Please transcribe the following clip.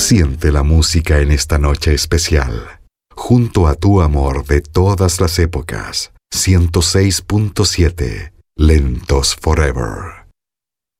Siente la música en esta noche especial. Junto a tu amor de todas las épocas. 106.7 Lentos Forever.